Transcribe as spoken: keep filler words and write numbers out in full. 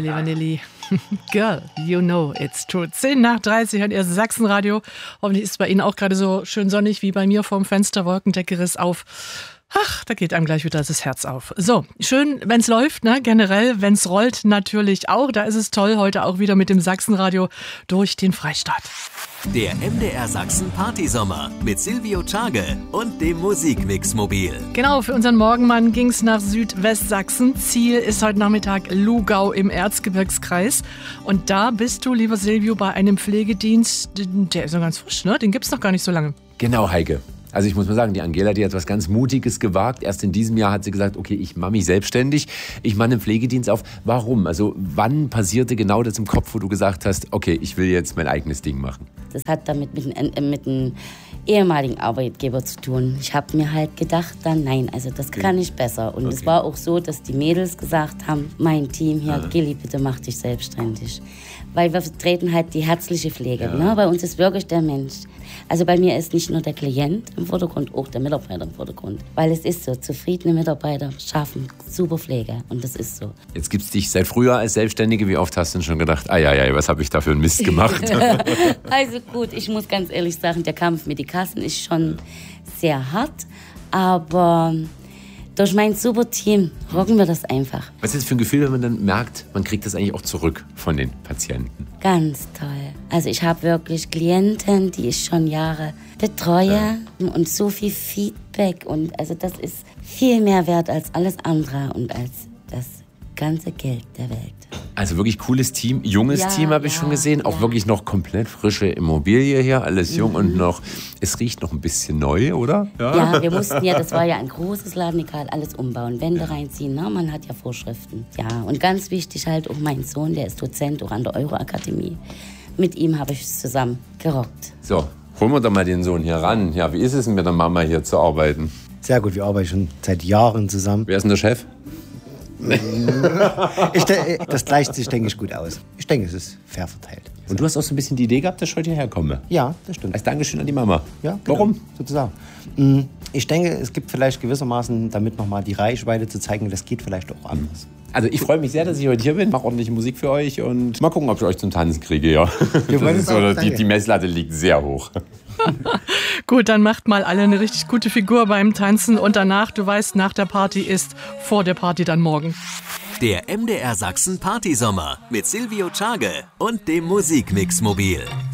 Milli Vanilli. Girl, you know it's true. zehn nach dreißig hört ihr Sachsenradio. Hoffentlich ist es bei Ihnen auch gerade so schön sonnig wie bei mir vorm Fenster. Wolkendecke auf. Ach, da geht einem gleich wieder das Herz auf. So, schön, wenn's läuft, ne? Generell, wenn's rollt, natürlich auch. Da ist es toll, heute auch wieder mit dem Sachsenradio durch den Freistaat. Der M D R Sachsen Partysommer mit Silvio Tschage und dem Musikmix-Mobil. Genau, für unseren Morgenmann ging's nach Südwestsachsen. Ziel ist heute Nachmittag Lugau im Erzgebirgskreis. Und da bist du, lieber Silvio, bei einem Pflegedienst, der ist noch ganz frisch, ne? Den gibt's noch gar nicht so lange. Genau, Heike. Also ich muss mal sagen, die Angela, die hat was ganz Mutiges gewagt. Erst in diesem Jahr hat sie gesagt, okay, ich mache mich selbstständig, ich mache einen Pflegedienst auf. Warum? Also wann passierte genau das im Kopf, wo du gesagt hast, okay, ich will jetzt mein eigenes Ding machen? Das hat damit mit, äh, mit einem ehemaligen Arbeitgeber zu tun. Ich habe mir halt gedacht, dann nein, also das kann ich besser. Und okay. Es war auch so, dass die Mädels gesagt haben, mein Team hier, ah. Gilly, bitte mach dich selbstständig. Weil wir vertreten halt die herzliche Pflege. Ja. Ne? Bei uns ist wirklich der Mensch. Also bei mir ist nicht nur der Klient im Vordergrund, auch der Mitarbeiter im Vordergrund. Weil es ist so, zufriedene Mitarbeiter schaffen super Pflege und das ist so. Jetzt gibt es dich seit früher als Selbstständige. Wie oft hast du denn schon gedacht, ai, ai, ai, was habe ich da für einen Mist gemacht? Also gut, ich muss ganz ehrlich sagen, der Kampf mit den Kassen ist schon sehr hart, aber durch mein super Team rocken wir das einfach. Was ist das für ein Gefühl, wenn man dann merkt, man kriegt das eigentlich auch zurück von den Patienten? Ganz toll. Also ich habe wirklich Klienten, die ich schon Jahre betreue ja. und so viel Feedback. Und also das ist viel mehr wert als alles andere und als das ganze Geld der Welt. Also wirklich cooles Team, junges ja, Team habe ich ja, schon gesehen. Auch ja. wirklich noch komplett frische Immobilie hier, alles jung mhm. und noch, es riecht noch ein bisschen neu, oder? Ja. ja, wir mussten ja, das war ja ein großes Ladenlokal, alles umbauen, Wände reinziehen, ne? Man hat ja Vorschriften. Ja, und ganz wichtig halt auch mein Sohn, der ist Dozent auch an der Euro-Akademie. Mit ihm habe ich es zusammen gerockt. So, holen wir doch mal den Sohn hier ran. Ja, wie ist es denn mit der Mama hier zu arbeiten? Sehr gut, wir arbeiten schon seit Jahren zusammen. Wer ist denn der Chef? ich, das gleicht sich, denke ich, gut aus. Ich denke, es ist fair verteilt. Und du hast auch so ein bisschen die Idee gehabt, dass ich heute hierher komme? Ja, das stimmt. Als Dankeschön an die Mama? Ja, genau, warum? Sozusagen. Ich denke, es gibt vielleicht gewissermaßen, damit nochmal die Reichweite zu zeigen, das geht vielleicht auch anders. Also ich freue mich sehr, dass ich heute hier bin, mache ordentliche Musik für euch und mal gucken, ob ich euch zum Tanzen kriege. Ja. Das ist so, die, die Messlatte liegt sehr hoch. Gut, dann macht mal alle eine richtig gute Figur beim Tanzen und danach, du weißt, nach der Party ist vor der Party dann morgen. Der M D R Sachsen Partysommer mit Silvio Tschage und dem Musikmix-Mobil.